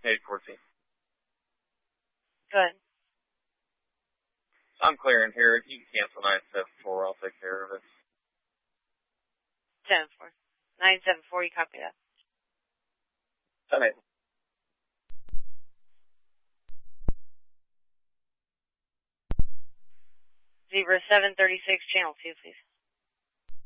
814. Go ahead. I'm clearing here. You can cancel 974. I'll take care of it. 10-4. 974, you copy that. 10-8. 0736, channel 2, please.